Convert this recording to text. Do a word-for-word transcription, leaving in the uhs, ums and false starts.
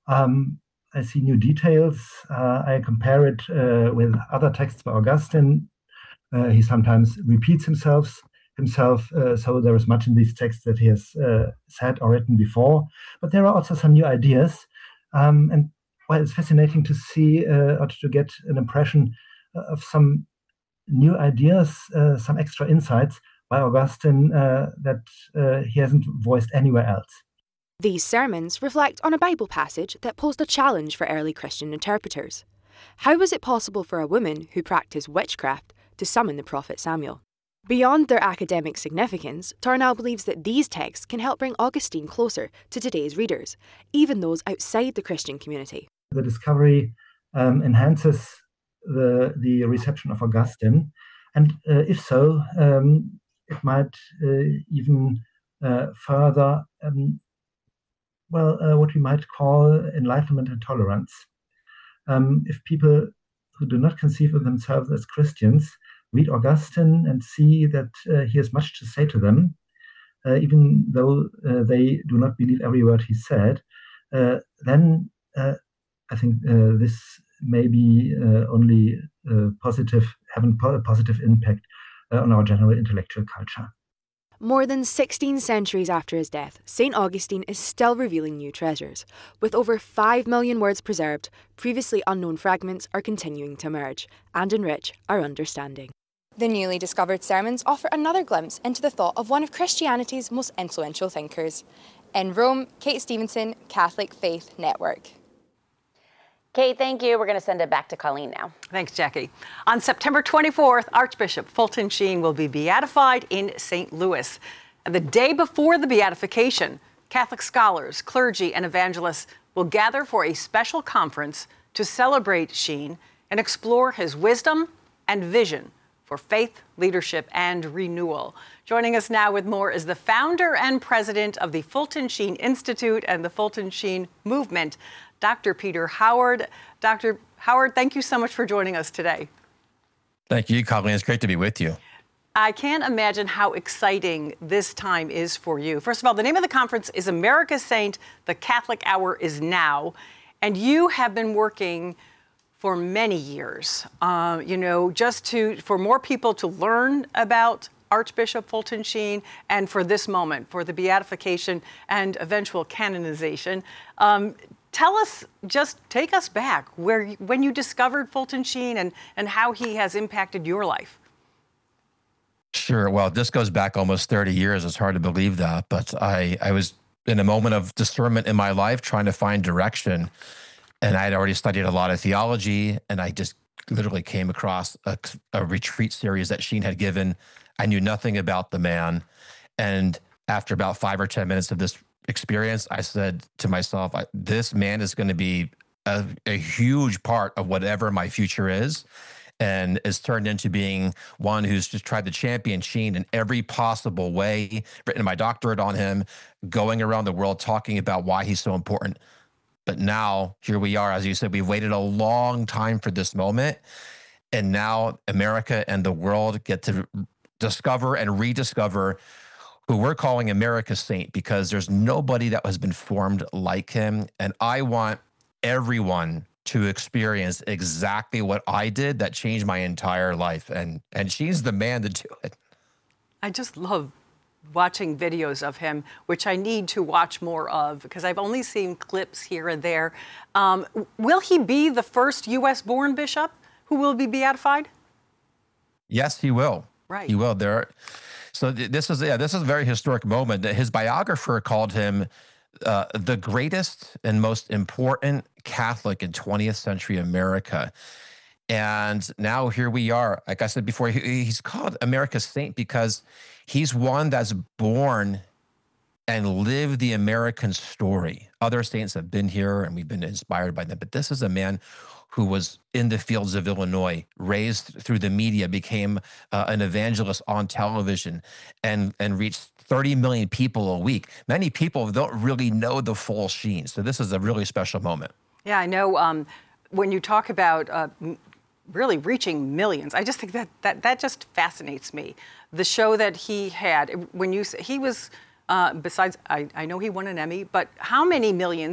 Um, I see new details. Uh, I compare it uh, with other texts by Augustine. Uh, he sometimes repeats himself, himself. Uh, so there is much in these texts that he has uh, said or written before. But there are also some new ideas, um, and well, it's fascinating to see uh, or to get an impression of some new ideas, uh, some extra insights by Augustine uh, that uh, he hasn't voiced anywhere else. These sermons reflect on a Bible passage that posed a challenge for early Christian interpreters. How was it possible for a woman who practiced witchcraft to summon the prophet Samuel? Beyond their academic significance, Tornell believes that these texts can help bring Augustine closer to today's readers, even those outside the Christian community. The discovery um, enhances the, the reception of Augustine, and uh, if so, um, it might uh, even uh, further, um, well, uh, what we might call enlightenment and tolerance. Um, if people who do not conceive of themselves as Christians read Augustine and see that uh, he has much to say to them, uh, even though uh, they do not believe every word he said, uh, then uh, I think uh, this may be uh, only uh, positive, having a positive impact uh, on our general intellectual culture. More than sixteen centuries after his death, Saint Augustine is still revealing new treasures. With over five million words preserved, previously unknown fragments are continuing to emerge and enrich our understanding. The newly discovered sermons offer another glimpse into the thought of one of Christianity's most influential thinkers. In Rome, Kate Stevenson, Catholic Faith Network. Kate, thank you. We're going to send it back to Colleen now. Thanks, Jackie. On September twenty-fourth, Archbishop Fulton Sheen will be beatified in Saint Louis. And the day before the beatification, Catholic scholars, clergy, and evangelists will gather for a special conference to celebrate Sheen and explore his wisdom and vision for faith, leadership, and renewal. Joining us now with more is the founder and president of the Fulton Sheen Institute and the Fulton Sheen Movement, Doctor Peter Howard. Doctor Howard, thank you so much for joining us today. Thank you, Colleen. It's great to be with you. I can't imagine how exciting this time is for you. First of all, the name of the conference is America's Saint. The Catholic Hour is now. And you have been working for many years, uh, you know, just to for more people to learn about Archbishop Fulton Sheen and for this moment, for the beatification and eventual canonization. Um, Tell us, just take us back where when you discovered Fulton Sheen and, and how he has impacted your life. Sure. Well, this goes back almost thirty years. It's hard to believe that. But I, I was in a moment of discernment in my life trying to find direction. And I had already studied a lot of theology. And I just literally came across a, a retreat series that Sheen had given. I knew nothing about the man. And after about five or ten minutes of this experience, I said to myself, I, this man is going to be a, a huge part of whatever my future is, and is turned into being one who's just tried to champion Sheen in every possible way, written my doctorate on him, going around the world talking about why he's so important. But now here we are, as you said, we've waited a long time for this moment. And now America and the world get to discover and rediscover who we're calling America's Saint, because there's nobody that has been formed like him. And I want everyone to experience exactly what I did that changed my entire life. And, and she's the man to do it. I just love watching videos of him, which I need to watch more of because I've only seen clips here and there. Um, will he be the first U S born bishop who will be beatified? Yes, he will. Right. He will. There. So th- this is yeah, this is a very historic moment. His biographer called him uh, the greatest and most important Catholic in twentieth century America. And now here we are. Like I said before, he, he's called America's Saint because he's one that's born and lived the American story. Other saints have been here and we've been inspired by them, but this is a man who was in the fields of Illinois, raised through the media, became uh, an evangelist on television, and, and reached thirty million people a week. Many people don't really know the full Sheen, so this is a really special moment. Yeah, I know um, when you talk about uh, really reaching millions, I just think that, that that just fascinates me. The show that he had, when you he was, uh, besides, I, I know he won an Emmy, but how many millions